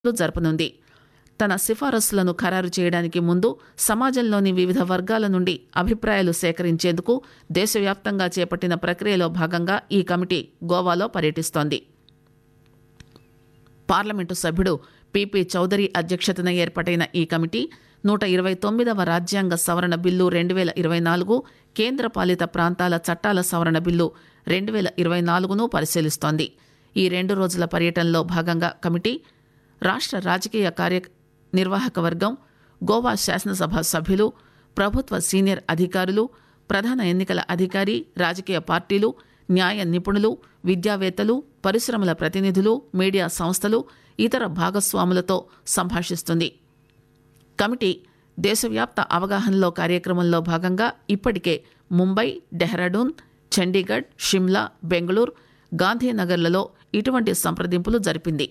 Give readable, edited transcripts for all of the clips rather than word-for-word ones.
జరపనుంది. తన సిఫారసులను ఖరారు చేయడానికి ముందు సమాజంలోని వివిధ వర్గాల నుండి అభిప్రాయాలు సేకరించేందుకు దేశవ్యాప్తంగా చేపట్టిన ప్రక్రియలో భాగంగా ఈ కమిటీ గోవాలో పర్యటిస్తోంది. పార్లమెంటు సభ్యుడు పిపి చౌదరి అధ్యక్షతన ఏర్పాటైన ఈ కమిటీ 129వ రాజ్యాంగ సవరణ బిల్లు 2024, కేంద్రపాలిత ప్రాంతాల చట్టాల సవరణ బిల్లు 2024ను పరిశీలిస్తోంది. ఈ 2 రోజుల పర్యటనలో భాగంగా కమిటీ రాష్ట్ర రాజకీయ కార్యనిర్వాహక వర్గం, గోవా శాసనసభ సభ్యులు, ప్రభుత్వ సీనియర్ అధికారులు, ప్రధాన ఎన్నికల అధికారి, రాజకీయ పార్టీలు, న్యాయ నిపుణులు, విద్యావేత్తలు, పరిశ్రమల ప్రతినిధులు, మీడియా సంస్థలు, ఇతర భాగస్వాములతో సంభాషిస్తుంది. కమిటీ దేశవ్యాప్త అవగాహనలో కార్యక్రమంలో భాగంగా ఇప్పటికే ముంబై, డెహ్రాడూన్, చండీగఢ్, షిమ్లా, బెంగళూరు, గాంధీనగర్లలో ఇటువంటి సంప్రదింపులు జరిపింది.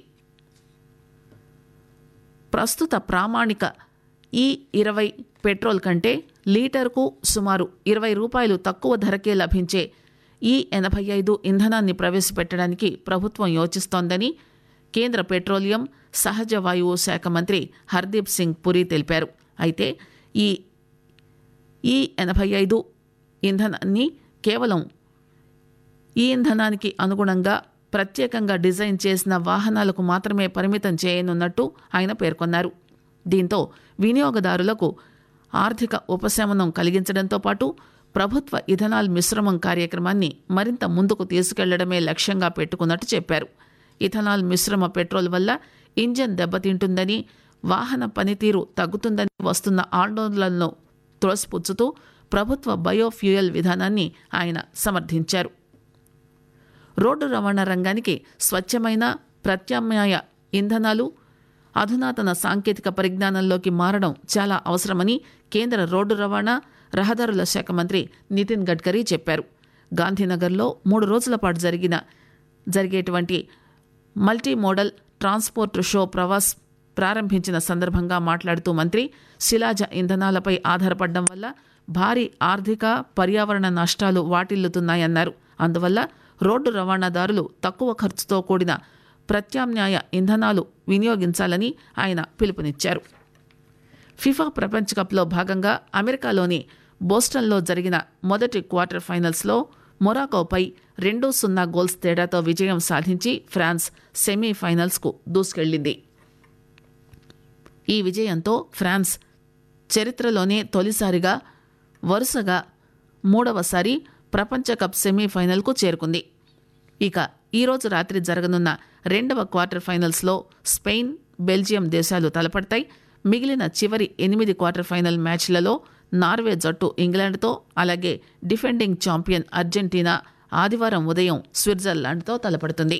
ప్రస్తుత ప్రామాణిక E20 పెట్రోల్ కంటే లీటర్కు సుమారు 20 రూపాయలు తక్కువ ధరకే లభించే E85 ఇంధనాన్ని ప్రవేశపెట్టడానికి ప్రభుత్వం యోచిస్తోందని కేంద్ర పెట్రోలియం, సహజ వాయువు శాఖ మంత్రి హర్దీప్ సింగ్ పురి తెలిపారు. అయితే ఈ E85 ఇంధనాన్ని కేవలం ఈ ఇంధనానికి అనుగుణంగా ప్రత్యేకంగా డిజైన్ చేసిన వాహనాలకు మాత్రమే పరిమితం చేయనున్నట్టు ఆయన పేర్కొన్నారు. దీంతో వినియోగదారులకు ఆర్థిక ఉపశమనం కలిగించడంతో పాటు ప్రభుత్వ ఇథనాల్ మిశ్రమం కార్యక్రమాన్ని మరింత ముందుకు తీసుకెళ్లడమే లక్ష్యంగా పెట్టుకున్నట్టు చెప్పారు. ఇథనాల్ మిశ్రమ పెట్రోల్ వల్ల ఇంజన్ దెబ్బతింటుందని, వాహన పనితీరు తగ్గుతుందని వస్తున్న ఆందోళనలను త్రోసిపుచ్చుతూ ప్రభుత్వ బయోఫ్యూయల్ విధానాన్ని ఆయన సమర్థించారు. రోడ్డు రవాణా రంగానికి స్వచ్ఛమైన ప్రత్యామ్నాయ ఇంధనాలు, అధునాతన సాంకేతిక పరిజ్ఞానంలోకి మారడం చాలా అవసరమని కేంద్ర రోడ్డు రవాణా, రహదారుల శాఖ మంత్రి నితిన్ గడ్కరీ చెప్పారు. గాంధీనగర్లో 3 రోజుల పాటు జరిగేటువంటి మల్టీ మోడల్ ట్రాన్స్పోర్ట్ షో ప్రారంభించిన సందర్భంగా మాట్లాడుతూ మంత్రి శిలాజ ఇంధనాలపై ఆధారపడడం వల్ల భారీ ఆర్థిక, పర్యావరణ నష్టాలు వాటిల్లుతున్నాయన్నారు. అందువల్ల రోడ్డు రవాణాదారులు తక్కువ ఖర్చుతో కూడిన ప్రత్యామ్నాయ ఇంధనాలు వినియోగించాలని ఆయన పిలుపునిచ్చారు. ఫిఫా ప్రపంచ కప్లో భాగంగా అమెరికాలోని బోస్టన్లో జరిగిన మొదటి క్వార్టర్ ఫైనల్స్లో మొరాకోపై 2-0 గోల్స్ తేడాతో విజయం సాధించి ఫ్రాన్స్ సెమీఫైనల్స్కు దూసుకెళ్లింది. ఈ విజయంతో ఫ్రాన్స్ చరిత్రలోనే తొలిసారిగా వరుసగా 3వసారి ప్రపంచ కప్ సెమీఫైనల్కు చేరుకుంది. ఇక ఈరోజు రాత్రి జరగనున్న 2వ క్వార్టర్ ఫైనల్స్లో స్పెయిన్, బెల్జియం దేశాలు తలపడతాయి. మిగిలిన చివరి 8 క్వార్టర్ ఫైనల్ మ్యాచ్లలో నార్వే జట్టు ఇంగ్లాండ్తో, అలాగే డిఫెండింగ్ ఛాంపియన్ అర్జెంటీనా ఆదివారం ఉదయం స్విట్జర్లాండ్తో తలపడుతుంది.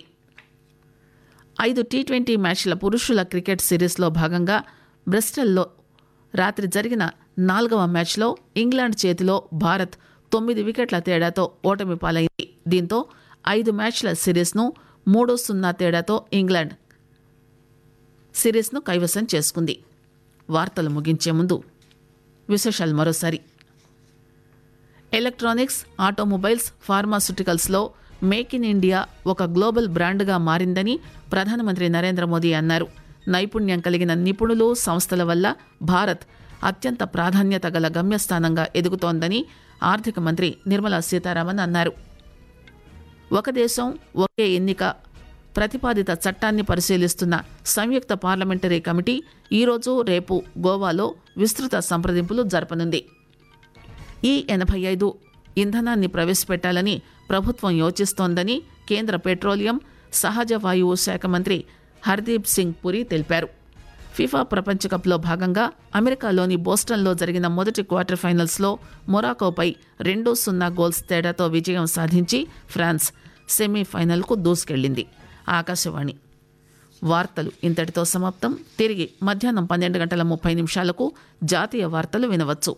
5 T20 మ్యాచ్ల పురుషుల క్రికెట్ సిరీస్లో భాగంగా బ్రిస్టల్లో రాత్రి జరిగిన 4వ మ్యాచ్లో ఇంగ్లాండ్ చేతిలో భారత్ 9 వికెట్ల తేడాతో ఓటమి పాలైంది. దీంతో 5 మ్యాచ్ల సిరీస్ను 3-0 తేడాతో ఇంగ్లాండ్ సిరీస్ను కైవసం చేసుకుంది. వార్తలు ముగించే ముందు విశేషాలు మరోసారి. Electronics, automobiles, ఫార్మాస్యూటికల్స్లో make in India ఒక గ్లోబల్ బ్రాండ్గా మారిందని ప్రధానమంత్రి నరేంద్ర మోదీ అన్నారు. నైపుణ్యం కలిగిన నిపుణులు, సంస్థల వల్ల భారత్ అత్యంత ప్రాధాన్యత గల గమ్యస్థానంగా ఎదుగుతోందని ఆర్థిక మంత్రి నిర్మలా సీతారామన్ అన్నారు. ఒక దేశం ఒకే ఎన్నిక ప్రతిపాదిత చట్టాన్ని పరిశీలిస్తున్న సంయుక్త పార్లమెంటరీ కమిటీ ఈరోజు, రేపు గోవాలో విస్తృత సంప్రదింపులు జరపనుంది. E85 ఇంధనాన్ని ప్రవేశపెట్టాలని ప్రభుత్వం యోచిస్తోందని కేంద్ర పెట్రోలియం, సహజ వాయువు శాఖ మంత్రి హర్దీప్ సింగ్ పురి తెలిపారు. ఫిఫా ప్రపంచ కప్లో భాగంగా అమెరికాలోని బోస్టన్లో జరిగిన మొదటి క్వార్టర్ ఫైనల్స్లో మొరాకోపై 2-0 గోల్స్ తేడాతో విజయం సాధించి ఫ్రాన్స్ సెమీఫైనల్కు దూసుకెళ్లింది. ఆకాశవాణి వార్తలు ఇంతటితో సమాప్తం. తిరిగి మధ్యాహ్నం 12:30 జాతీయ వార్తలు వినవచ్చు.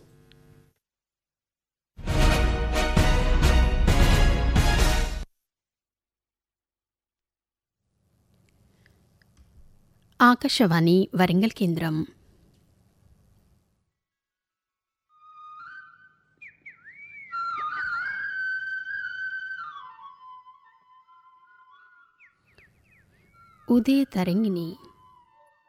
ఆకాశవాణి వరంగల్ కేంద్రం. ఉదయ తరంగిణి